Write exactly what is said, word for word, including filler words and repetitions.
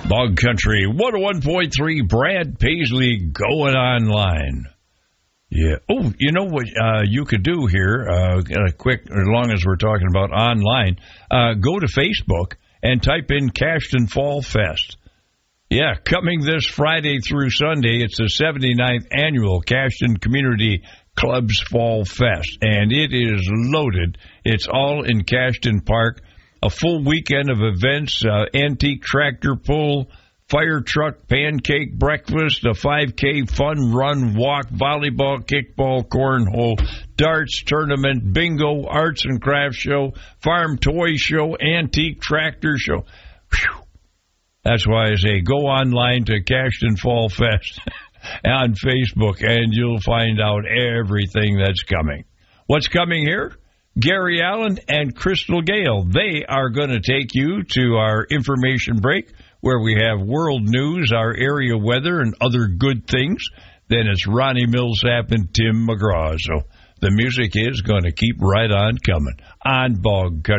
Bog Country one oh one point three, Brad Paisley going online. Yeah. Oh, you know what uh, you could do here, uh, quick, as long as we're talking about online, uh, go to Facebook and type in Cashton Fall Fest. Yeah, coming this Friday through Sunday, it's the seventy-ninth annual Cashton Community Club's Fall Fest, and it is loaded. It's all in Cashton Park. A full weekend of events, uh, antique tractor pull, fire truck, pancake breakfast, a five K fun run, walk, volleyball, kickball, cornhole, darts tournament, bingo, arts and crafts show, farm toy show, antique tractor show. Whew. That's why I say go online to Cashton Fall Fest on Facebook, and you'll find out everything that's coming. What's coming here? Gary Allen and Crystal Gale. They are going to take you to our information break where we have world news, our area weather, and other good things. Then it's Ronnie Millsap and Tim McGraw. So the music is going to keep right on coming on Bog Country.